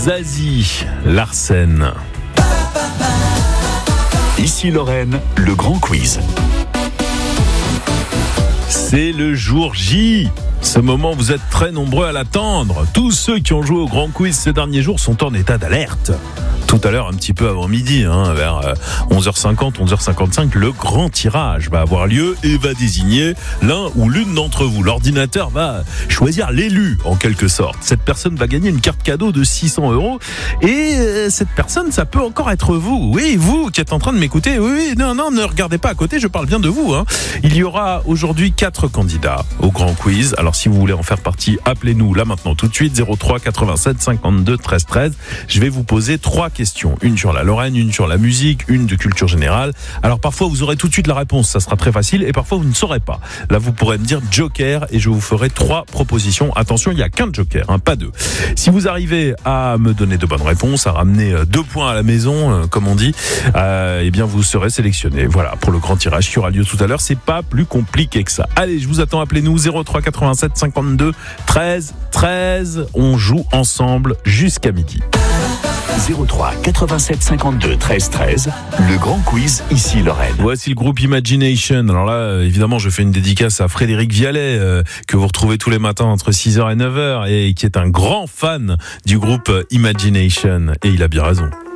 Zazie, Larsen. Ici Lorraine, le grand quiz. C'est le jour J. Ce moment, vous êtes très nombreux à l'attendre. Tous ceux qui ont joué au grand quiz ces derniers jours sont en état d'alerte. Tout à l'heure, un petit peu avant midi, vers 11h50, 11h55, le grand tirage va avoir lieu et va désigner l'un ou l'une d'entre vous. L'ordinateur va choisir l'élu, en quelque sorte. Cette personne va gagner une carte cadeau de 600 € et cette personne, ça peut encore être vous. Oui, vous qui êtes en train de m'écouter. Oui, non, ne regardez pas à côté, je parle bien de vous. Il y aura aujourd'hui 4 candidats au grand quiz. Alors, si vous voulez en faire partie, appelez-nous là maintenant tout de suite, 03 87 52 13 13. Je vais vous poser 3 questions. Une sur la Lorraine, une sur la musique, une de culture générale. Alors parfois vous aurez tout de suite la réponse, ça sera très facile, et parfois vous ne saurez pas. Là vous pourrez me dire joker et je vous ferai 3 propositions. Attention, il n'y a qu'un joker, pas 2. Si vous arrivez à me donner de bonnes réponses, à ramener 2 points à la maison, comme on dit, eh bien vous serez sélectionné. Voilà, pour le grand tirage qui aura lieu tout à l'heure, c'est pas plus compliqué que ça. Allez, je vous attends, appelez-nous 03 87 52 13 13. On joue ensemble jusqu'à midi. 03 87 52 13 13, le grand quiz ici Lorraine. Voici le groupe Imagination. Alors là, évidemment, je fais une dédicace à Frédéric Vialet, que vous retrouvez tous les matins entre 6h et 9h, et qui est un grand fan du groupe Imagination. Et il a bien raison.